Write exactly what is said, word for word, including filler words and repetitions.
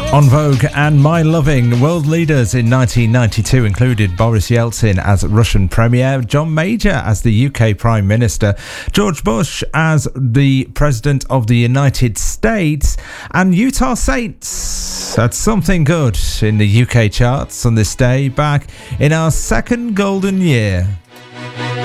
En Vogue and My Loving. World leaders in nineteen ninety-two included Boris Yeltsin as Russian Premier, John Major as the U K Prime Minister, George Bush as the President of the United States, and Utah Saints. That's something good in the U K charts on this day back in our second golden year.